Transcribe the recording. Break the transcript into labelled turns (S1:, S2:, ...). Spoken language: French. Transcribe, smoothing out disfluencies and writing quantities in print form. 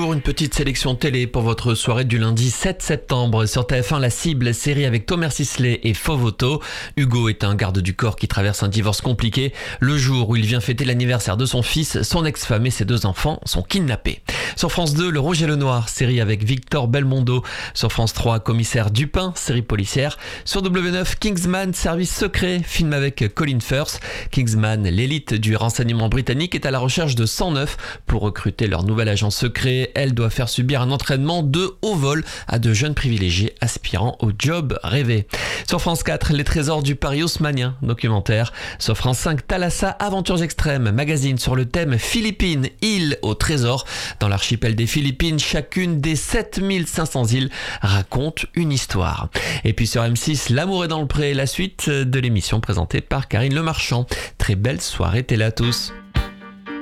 S1: Bonjour, une petite sélection télé pour votre soirée du lundi 7 septembre. Sur TF1, La Cible, série avec Thomas Sisley et Fovoto. Hugo est un garde du corps qui traverse un divorce compliqué. Le jour où il vient fêter l'anniversaire de son fils, son ex-femme et ses 2 enfants sont kidnappés. Sur France 2, Le Rouge et le Noir, série avec Victor Belmondo. Sur France 3, Commissaire Dupin, série policière. Sur W9, Kingsman, service secret, film avec Colin Firth. Kingsman, l'élite du renseignement britannique, est à la recherche de 109 pour recruter leur nouvel agent secret. Elle doit faire subir un entraînement de haut vol à de jeunes privilégiés aspirant au job rêvé. Sur France 4, Les Trésors du Paris haussmannien, documentaire. Sur France 5, Thalassa, Aventures extrêmes, magazine sur le thème Philippines, île au trésor. Dans l'archipel des Philippines, chacune des 7500 îles raconte une histoire. Et puis sur M6, L'amour est dans le pré, la suite de l'émission présentée par Karine Lemarchand. Très belle soirée télé à tous.